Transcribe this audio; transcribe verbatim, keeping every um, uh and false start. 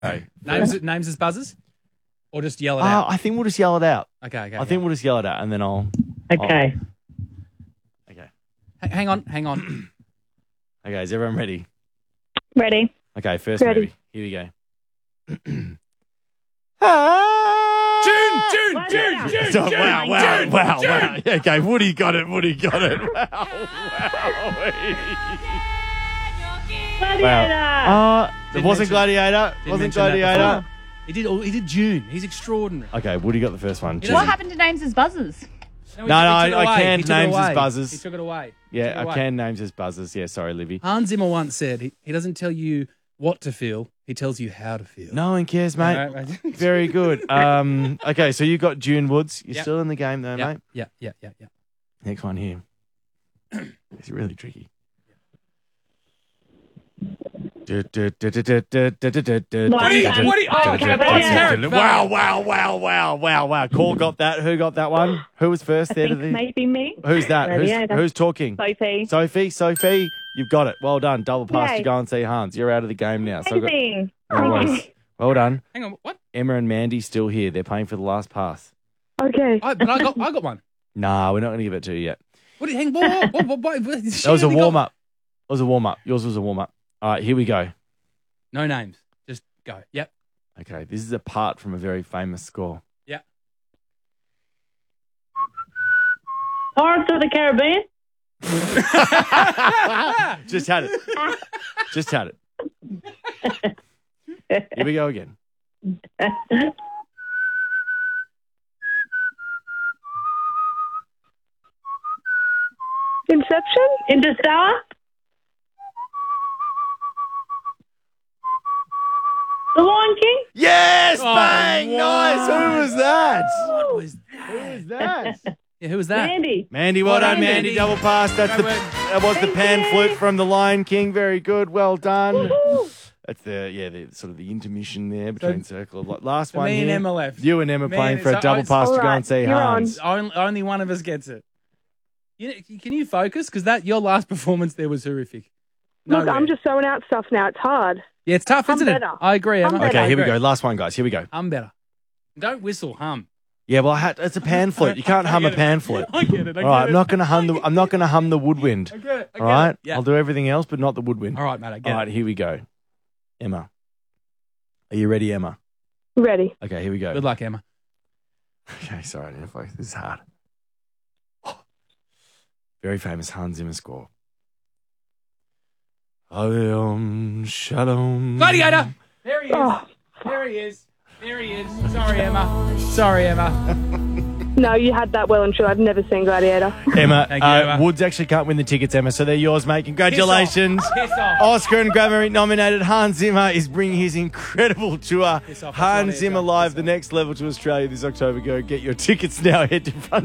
Okay. Names, names as buzzers? Or just yell it Uh, out? I think we'll just yell it out. Okay, okay. I okay. think we'll just yell it out and then I'll... Okay. I'll okay. H- hang on, hang on. Okay, is everyone ready? Ready. Okay, first Ready. movie. Here we go. June, June, June, June, So- June, wow, wow, June, wow, June. wow. Yeah, okay, Woody got it, Woody got it. Wow, wow. Gladiator. Uh, it Didn't wasn't mention- Gladiator. Didn't Wasn't mention that Gladiator. before. He did. He did June. He's extraordinary. Okay, Woody got the first one. He June. What happened to names as buzzers? No, he- No, he no, took I- it I away. canned He took it names as away. buzzers. He took it away. Took Yeah, it I away. can names as buzzers. Yeah, sorry, Livy. Hans Zimmer once said he, he doesn't tell you what to feel. He tells you how to feel. No one cares, mate. Right, right. Very good. Um, okay, so you got June Woods. You're Yep. still in the game, though, Yeah, mate. yeah, yeah, yeah, yeah. Next one here. It's really tricky. What do you- what do you- oh, okay, what's Carrot? Wow, wow, wow, wow, wow, wow. Call got that. Who got that one? Who was first I there? To think the... maybe me. Who's that? Who's, Gladiator. who's talking? Sophie. Sophie, Sophie, you've got it. Well done. Double pass Yay. to go and see Hans. You're out of the game now. So I've got- Amazing. No worries. Well done. Hang on, what? Emma and Mandy still here. They're playing for the last pass. Okay. I, but I got, I got one. Nah, we're not going to give it to you yet. What do you hang? What? What? What? What? what That was a warm up. It was a warm up. Yours was a warm up. All right, here we go. No names. Just go. Yep. Okay, this is a part from a very famous score. Yep. Pirates of the Caribbean. Just had it. Just had it. Here we go again. Inception? Interstellar. The Lion King. Yes, Oh, bang, wow. nice. Who was that? What was Who was that? that? Yeah, who was that? Mandy. Mandy, well Well done, done, Mandy. Mandy. Double pass. That's the, Great work. that was the Thank pan you. flute from the Lion King. Very good. Well done. Woohoo. That's the yeah, the sort of the intermission there between circle. Like, Last So one me here. and Emma left. You and Emma Me playing and- for a so double I- pass to All go right, and see you're on. Hans. Only, only one of us gets it. You, can you focus? Because that your last performance there was horrific. Look, Nowhere. I'm just throwing out stuff now. It's hard. Yeah, it's tough, I'm isn't it? better. I agree, Emma. I'm better. Okay, here we I go. agree. Last one, guys. Here we go. I'm better. Don't whistle, hum. Yeah, well, I had, it's a pan flute. You can't hum I a get it. pan flute. I get it. I All right, get I'm it. not going to hum the. I'm not going to hum the woodwind. I get it. I get All right, it. Yeah. I'll do everything else, but not the woodwind. All right, mate. I get All right, it. here we go. Emma, are you ready, Emma? Ready. Okay, here we go. Good luck, Emma. Okay, sorry, I didn't focus. This is hard. Very famous Hans Zimmer score. Om Shalom. Gladiator. There he is. Oh, There he is. There he is. Sorry, Emma. Sorry, Emma. no, you had that well and true. I've never seen Gladiator. Emma, Thank you, uh, Emma. Woods actually can't win the tickets, Emma, so they're yours, mate. Congratulations. Piss off. Oscar and Grammy nominated Hans Zimmer is bringing his incredible tour, Piss off. That's Hans not it, Zimmer Joe. Live, Piss the off. next level to Australia this October. Go get your tickets now. Head to front.